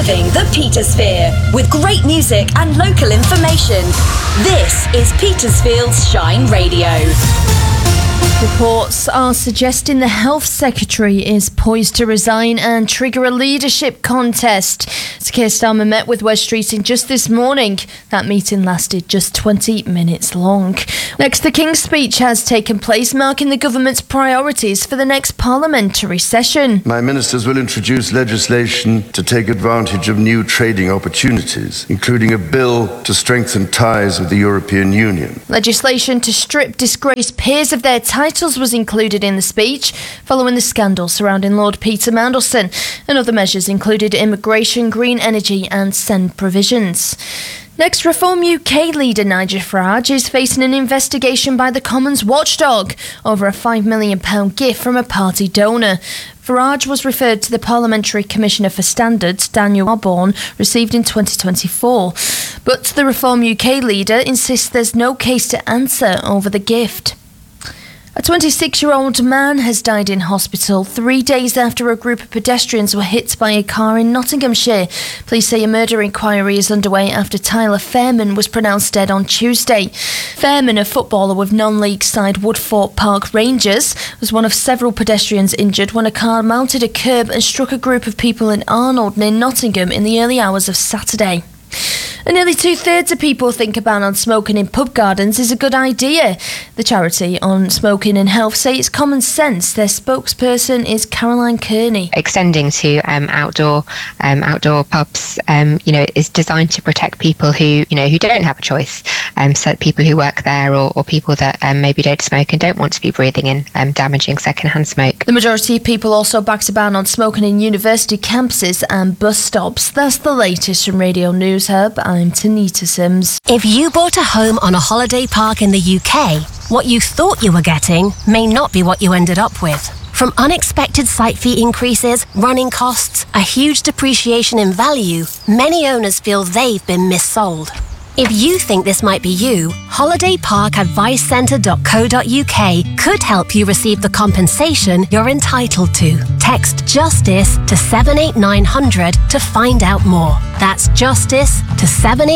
Revving the Petersphere with great music and local information. This is Petersfield's Shine Radio. Reports are suggesting the Health Secretary is poised to resign and trigger a leadership contest. Sir Keir Starmer met with Wes Streeting just this morning. That meeting lasted just 20 minutes long. Next, the King's speech has taken place, marking the government's priorities for the next parliamentary session. My ministers will introduce legislation to take advantage of new trading opportunities, including a bill to strengthen ties with the European Union. Legislation to strip disgraced peers of their titles was included in the speech, following the scandal surrounding Lord Peter Mandelson, and other measures included immigration, green energy and SEND provisions. Next, Reform UK leader Nigel Farage is facing an investigation by the Commons watchdog over a £5 million gift from a party donor. Farage was referred to the Parliamentary Commissioner for Standards, Daniel Arborn, received in 2024. But the Reform UK leader insists there's no case to answer over the gift. A 26-year-old man has died in hospital 3 days after a group of pedestrians were hit by a car in Nottinghamshire. Police say a murder inquiry is underway after Tyler Fairman was pronounced dead on Tuesday. Fairman, a footballer with non-league side Woodford Park Rangers, was one of several pedestrians injured when a car mounted a curb and struck a group of people in Arnold near Nottingham in the early hours of Saturday. And nearly 2/3 of people think a ban on smoking in pub gardens is a good idea. The charity on smoking and health say it's common sense. Their spokesperson is Caroline Kearney. Extending to outdoor pubs, is designed to protect people who don't have a choice. So people who work there or people that maybe don't smoke and don't want to be breathing in damaging secondhand smoke. The majority of people also backed a ban on smoking in university campuses and bus stops. That's the latest from Radio News Hub. I'm Tanita Sims. If you bought a home on a holiday park in the UK, what you thought you were getting may not be what you ended up with. From unexpected site fee increases, running costs, a huge depreciation in value, many owners feel they've been missold. If you think this might be you, holidayparkadvicecentre.co.uk could help you receive the compensation you're entitled to. Text JUSTICE to 78900 to find out more. That's JUSTICE to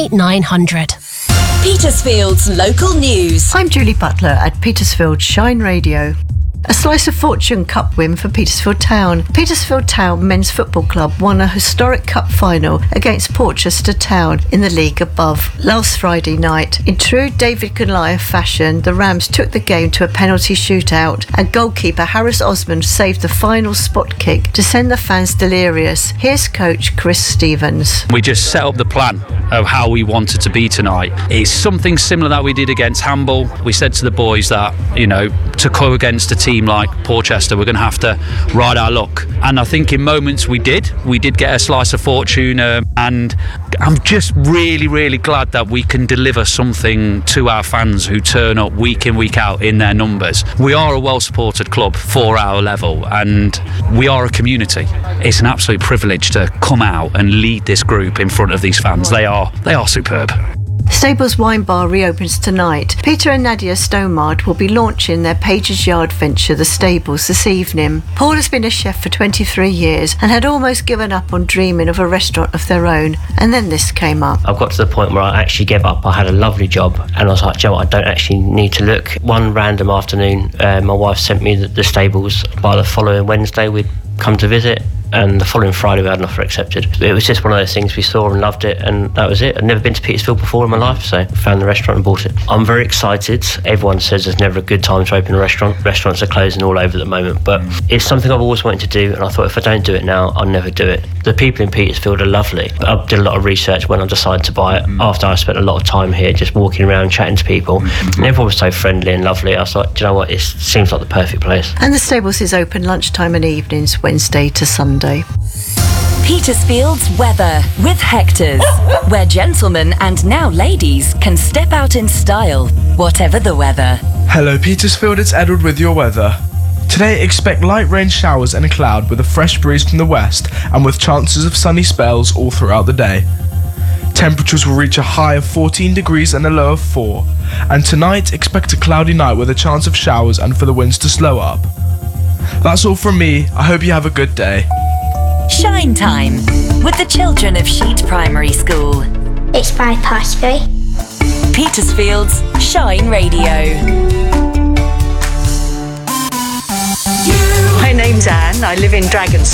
78900. Petersfield's local news. I'm Julie Butler at Petersfield Shine Radio. A Slice of Fortune Cup win for Petersfield Town. Petersfield Town Men's Football Club won a historic cup final against Portchester Town in the league above last Friday night. In true David Goliath fashion, the Rams took the game to a penalty shootout and goalkeeper Harris Osmond saved the final spot kick to send the fans delirious. Here's coach Chris Stevens. We just set up the plan of how we wanted to be tonight. It's something similar that we did against Hamble. We said to the boys that, to go against a team like Portchester, we're going to have to ride our luck. And I think in moments we did get a slice of fortune, and I'm just really, really glad that we can deliver something to our fans who turn up week in, week out in their numbers. We are a well-supported club for our level, and we are a community. It's an absolute privilege to come out and lead this group in front of these fans. They are superb. Stables Wine Bar reopens tonight. Peter and Nadia Stomard will be launching their Pages Yard venture, The Stables, this evening. Paul has been a chef for 23 years and had almost given up on dreaming of a restaurant of their own, and then this came up. I've got to the point where I actually gave up. I had a lovely job and I was like, Joe, I don't actually need to look. One random afternoon, my wife sent me the Stables. By the following Wednesday, we'd come to visit, and the following Friday we had an offer accepted. It was just one of those things we saw and loved it, and that was it. I'd never been to Petersfield before in my life, so found the restaurant and bought it. I'm very excited. Everyone says there's never a good time to open a restaurant. Restaurants are closing all over at the moment, but it's something I've always wanted to do, and I thought if I don't do it now, I'll never do it. The people in Petersfield are lovely. I did a lot of research when I decided to buy it, after I spent a lot of time here just walking around chatting to people, and everyone was so friendly and lovely. I was like, do you know what, it seems like the perfect place. And the Stables is open lunchtime and evenings, Wednesday to Sunday. Petersfield's weather with Hector's, where gentlemen and now ladies can step out in style, whatever the weather. Hello Petersfield, it's Edward with your weather. Today expect light rain showers and a cloud with a fresh breeze from the west and with chances of sunny spells all throughout the day. Temperatures will reach a high of 14 degrees and a low of 4. And tonight expect a cloudy night with a chance of showers and for the winds to slow up. That's all from me. I hope you have a good day. Shine time. with the children of Sheet Primary School. It's 3:05. Petersfield's Shine Radio. My name's Anne. I live in Dragon's